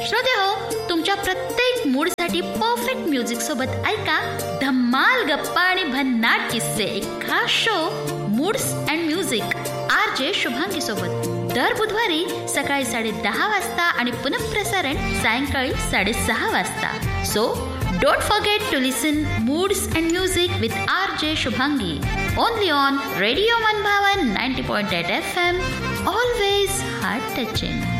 श्रोतेहो, तुमच्या प्रत्येक मूडसाठी perfect music सोबत ऐका धम्माल गप्पा आणि भन्नाट किस्से. एक खास show moods and music RJ Shubhangi सोबत दर बुधवारी सकाळी 10:30 वाजता आणि पुनःप्रसारण सायंकाळी 6:30 वाजता. So don't forget to listen moods and music with RJ Shubhangi only on radio मनभावन 90.8 FM. Always heart touching.